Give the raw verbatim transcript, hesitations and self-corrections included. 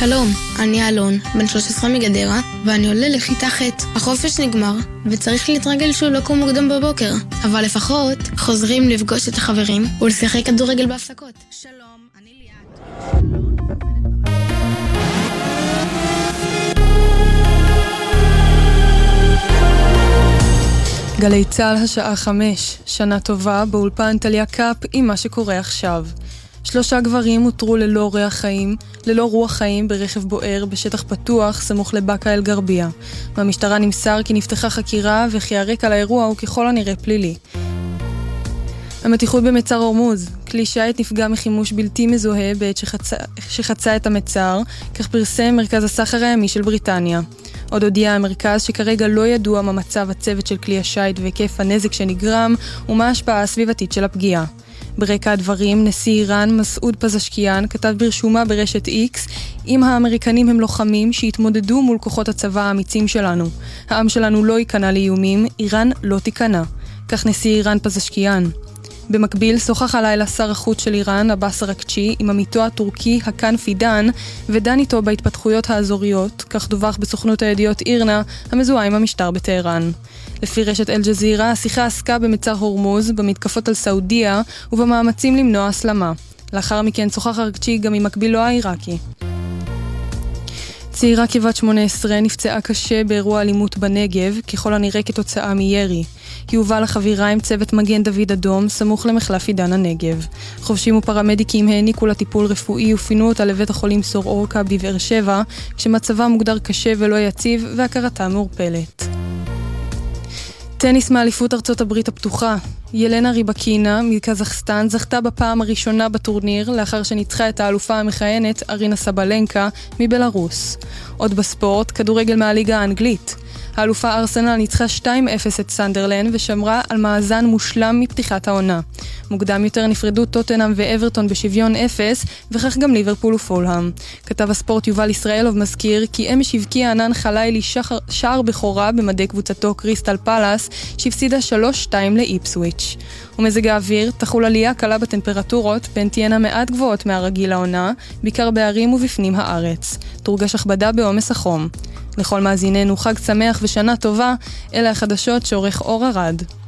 שלום, אני אלון, בן שלוש עשרה מגדרה, ואני עולה לכיתה ח'. החופש נגמר, וצריך להתרגל שהוא לא קום מוקדם בבוקר. אבל לפחות חוזרים לפגוש את החברים ולשחק כדורגל בהפסקות. שלום, אני ליאת. גלי צהל השעה חמש, שנה טובה באולפן טליה קאפ עם מה שקורה עכשיו. שלושה גברים הותרו ללא ריח חיים, ללא רוח חיים ברכב בוער בשטח פתוח סמוך לבקה אל גרביה. מהמשטרה נמסר כי נפתחה חקירה וכי הרקע לאירוע הוא ככל הנראה פלילי. המתיחות במצר הורמוז, כלי שיט נפגע מחימוש בלתי מזוהה בעת שחצה, שחצה את המצר, כך פרסם מרכז הסחר הימי של בריטניה. עוד הודיע המרכז שכרגע לא ידוע מה מצב הצוות של כלי השיט והיקף הנזק שנגרם ומה ההשפעה הסביבתית של הפגיעה. ברקע הדברים, נשיא איראן מסעוד פזשקיאן כתב ברשומה ברשת איקס: אם האמריקנים הם לוחמים שהתמודדו מול כוחות הצבא האמיצים שלנו. העם שלנו לא ייכנע לאיומים, איראן לא תיכנע. כך נשיא איראן פזשקיאן. במקביל שוחח הלילה שר החוץ של איראן, עבאס אראקצ'י, עם עמיתו הטורקי הקאן פידן, ודן איתו בהתפתחויות האזוריות, כך דווח בסוכנות הידיעות אירנה, המזוהה עם המשטר בטהרן. לפי רשת אל-ג'זירה, השיחה עסקה במצר הורמוז, במתקפות על סעודיה, ובמאמצים למנוע הסלמה. לאחר מכן שוחח אראקצ'י גם עם מקבילו העיראקי. צעירה כבת שמונה עשרה נפצעה קשה באירוע אלימות בנגב, ככל הנראה כתוצאה מירי. היא הובאה לחבירה עם צוות מגן דוד אדום, סמוך למחלף עידן הנגב. חובשים ופרמדיקים העניקו לה טיפול רפואי ופינו אותה לבית החולים סור אורקה בבאר שבע, כשמצבה מוגדר קשה ולא יציב והכרתה מעורפלת. טניס מאליפות ארצות הברית הפתוחה. ילנה ריבקינה מקזחסטן זכתה בפעם הראשונה בטורניר לאחר שניצחה את האלופה המכהנת ארינה סבלנקה מבלרוס. עוד בספורט, כדורגל מהליגה האנגלית. האלופה ארסנל ניצחה שתיים אפס את סנדרלנד ושמרה על מאזן מושלם מפתיחת העונה. מוקדם יותר נפרדו טוטנהאם ואברטון בשוויון אפס, וכך גם ליברפול ופולהאם. כתב הספורט יובל ישראלוב מזכיר כי אמש הבקיע ענן חלילי שער בכורה במדי קבוצתו קריסטל פלאס, שהפסידה שלוש שתיים לאיפסוויץ'. ומזג האוויר תחול עלייה קלה בטמפרטורות, בין תהיינה מעט גבוהות מהרגיל לעונה, בעיקר בערים ובפנים הארץ. תורגש הכבדה בעומס החום. לכל מאזיננו חג שמח ושנה טובה, אלה החדשות שעורך אור ארד.